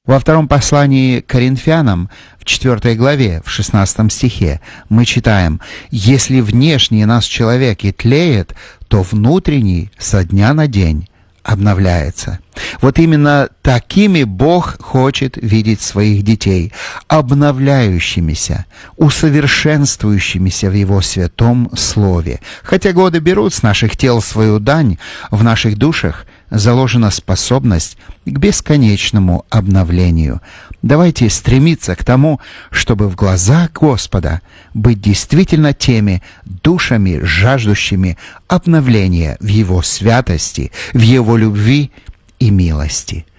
Во втором послании к Коринфянам, в 4 главе, в 16 стихе, мы читаем: «Если внешний наш человек и тлеет, то внутренний со дня на день обновляется». Вот именно такими Бог хочет видеть своих детей, обновляющимися, усовершенствующимися в Его святом Слове. Хотя годы берут с наших тел свою дань, в наших душах заложена способность к бесконечному обновлению. Давайте стремиться к тому, чтобы в глазах Господа быть действительно теми душами, жаждущими обновления в Его святости, в Его любви и милости.